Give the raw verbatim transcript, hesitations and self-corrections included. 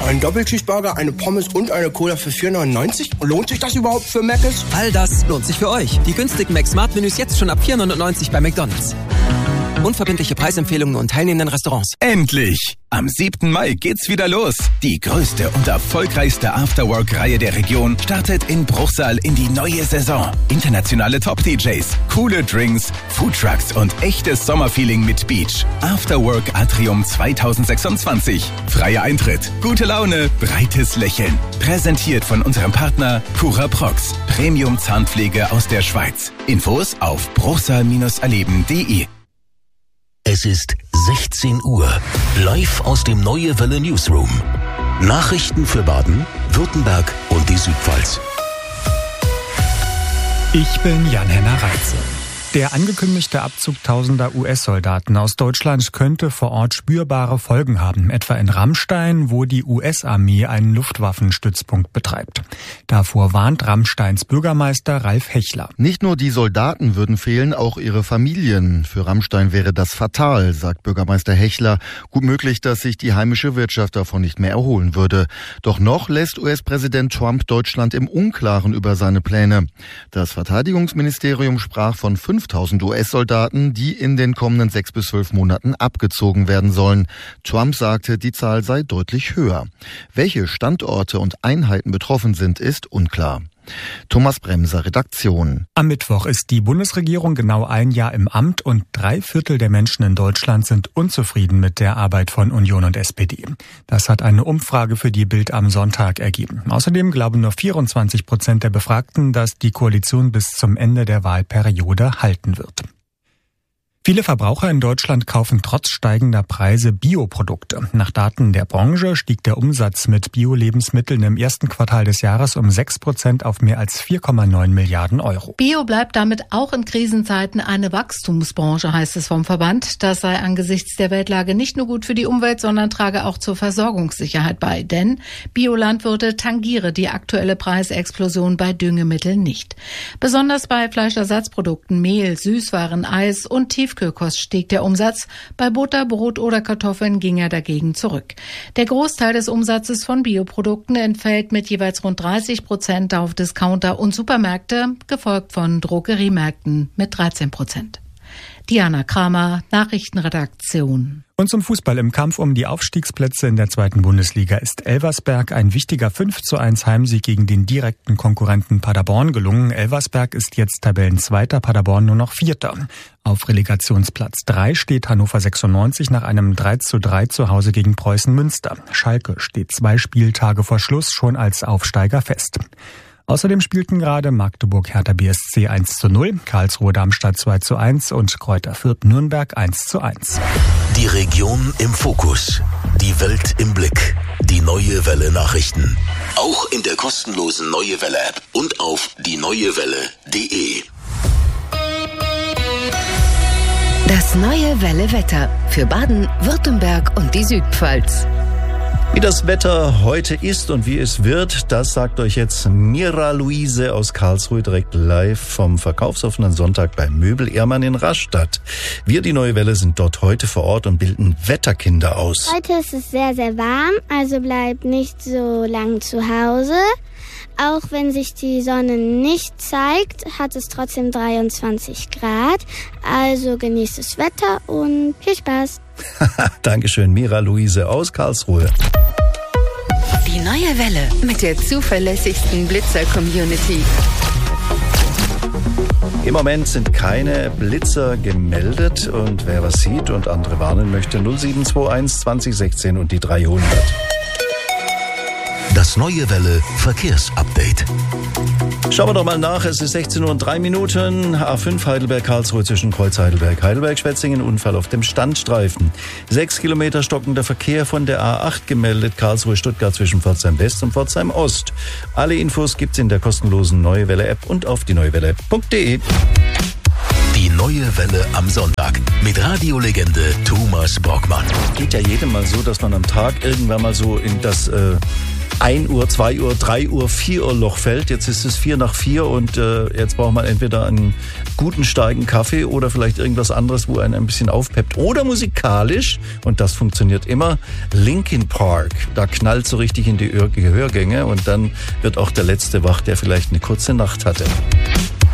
Ein Doppelcheeseburger, eine Pommes und eine Cola für vier neunundneunzig? Lohnt sich das überhaupt für Mc's? All das lohnt sich für euch. Die günstigen Mac-Smart-Menüs jetzt schon ab vier neunundneunzig bei McDonald's. Unverbindliche Preisempfehlungen und teilnehmenden Restaurants. Endlich! Am siebten Mai geht's wieder los. Die größte und erfolgreichste Afterwork-Reihe der Region startet in Bruchsal in die neue Saison. Internationale Top-D Js, coole Drinks, Foodtrucks und echtes Sommerfeeling mit Beach. Afterwork Atrium zwanzig sechsundzwanzig. Freier Eintritt, gute Laune, breites Lächeln. Präsentiert von unserem Partner Cura Prox. Premium Zahnpflege aus der Schweiz. Infos auf bruchsal erleben punkt de. Es ist sechzehn Uhr. Live aus dem Neue Welle Newsroom. Nachrichten für Baden, Württemberg und die Südpfalz. Ich bin Jan-Henner Reitze. Der angekündigte Abzug tausender U S-Soldaten aus Deutschland könnte vor Ort spürbare Folgen haben, etwa in Ramstein, wo die U S-Armee einen Luftwaffenstützpunkt betreibt. Davor warnt Ramsteins Bürgermeister Ralf Hechler. Nicht nur die Soldaten würden fehlen, auch ihre Familien. Für Ramstein wäre das fatal, sagt Bürgermeister Hechler. Gut möglich, dass sich die heimische Wirtschaft davon nicht mehr erholen würde. Doch noch lässt U S-Präsident Trump Deutschland im Unklaren über seine Pläne. Das Verteidigungsministerium sprach von fünftausend U S-Soldaten, die in den kommenden sechs bis zwölf Monaten abgezogen werden sollen. Trump sagte, die Zahl sei deutlich höher. Welche Standorte und Einheiten betroffen sind, ist unklar. Thomas Bremser, Redaktion. Am Mittwoch ist die Bundesregierung genau ein Jahr im Amt und drei Viertel der Menschen in Deutschland sind unzufrieden mit der Arbeit von Union und S P D. Das hat eine Umfrage für die Bild am Sonntag ergeben. Außerdem glauben nur vierundzwanzig Prozent der Befragten, dass die Koalition bis zum Ende der Wahlperiode halten wird. Viele Verbraucher in Deutschland kaufen trotz steigender Preise Bioprodukte. Nach Daten der Branche stieg der Umsatz mit Bio-Lebensmitteln im ersten Quartal des Jahres um sechs Prozent auf mehr als vier Komma neun Milliarden Euro. Bio bleibt damit auch in Krisenzeiten eine Wachstumsbranche, heißt es vom Verband. Das sei angesichts der Weltlage nicht nur gut für die Umwelt, sondern trage auch zur Versorgungssicherheit bei. Denn Biolandwirte tangiere die aktuelle Preisexplosion bei Düngemitteln nicht. Besonders bei Fleischersatzprodukten, Mehl, Süßwaren, Eis und Tief Tiefkühlkost stieg der Umsatz. Bei Butter, Brot oder Kartoffeln ging er dagegen zurück. Der Großteil des Umsatzes von Bioprodukten entfällt mit jeweils rund dreißig Prozent auf Discounter und Supermärkte, gefolgt von Drogeriemärkten mit dreizehn Prozent. Diana Kramer, Nachrichtenredaktion. Und zum Fußball im Kampf um die Aufstiegsplätze in der zweiten Bundesliga ist Elversberg ein wichtiger fünf zu eins Heimsieg gegen den direkten Konkurrenten Paderborn gelungen. Elversberg ist jetzt Tabellenzweiter, Paderborn nur noch Vierter. Auf Relegationsplatz drei steht Hannover sechsundneunzig nach einem drei zu drei zu Hause gegen Preußen Münster. Schalke steht zwei Spieltage vor Schluss schon als Aufsteiger fest. Außerdem spielten gerade Magdeburg Hertha B S C eins zu null, Karlsruhe Darmstadt zwei zu eins und Kräuter Fürth Nürnberg eins zu eins. Die Region im Fokus, die Welt im Blick, die Neue Welle Nachrichten. Auch in der kostenlosen Neue Welle App und auf die neue welle punkt de. Das Neue Welle Wetter für Baden, Württemberg und die Südpfalz. Wie das Wetter heute ist und wie es wird, das sagt euch jetzt Mira Luise aus Karlsruhe direkt live vom verkaufsoffenen Sonntag bei Möbel Ehrmann in Rastatt. Wir, die Neue Welle, sind dort heute vor Ort und bilden Wetterkinder aus. Heute ist es sehr, sehr warm, also bleibt nicht so lang zu Hause. Auch wenn sich die Sonne nicht zeigt, hat es trotzdem dreiundzwanzig Grad. Also genießt das Wetter und viel Spaß. Dankeschön, Mira Luise aus Karlsruhe. Die Neue Welle mit der zuverlässigsten Blitzer-Community. Im Moment sind keine Blitzer gemeldet und wer was sieht und andere warnen möchte, null sieben zwei eins zwanzig sechzehn und die dreihundert. Das Neue Welle Verkehrsupdate. Schauen wir doch mal nach. Es ist sechzehn Uhr und drei Minuten. A fünf Heidelberg-Karlsruhe zwischen Kreuz Heidelberg. Heidelberg-Schwetzingen, Unfall auf dem Standstreifen. Sechs Kilometer stockender Verkehr von der A acht gemeldet. Karlsruhe-Stuttgart zwischen Pforzheim West und Pforzheim Ost. Alle Infos gibt's in der kostenlosen Neue Welle App und auf die neue welle app punkt de. Die Neue Welle am Sonntag mit Radiolegende Thomas Brockmann. Geht ja jedem mal so, dass man am Tag irgendwann mal so in das äh, ein Uhr, zwei Uhr, drei Uhr, vier Uhr Loch fällt. Jetzt ist es vier nach vier und äh, jetzt braucht man entweder einen guten, starken Kaffee oder vielleicht irgendwas anderes, wo einen ein bisschen aufpeppt. Oder musikalisch, und das funktioniert immer, Linkin Park. Da knallt so richtig in die Gehörgänge und dann wird auch der Letzte wach, der vielleicht eine kurze Nacht hatte.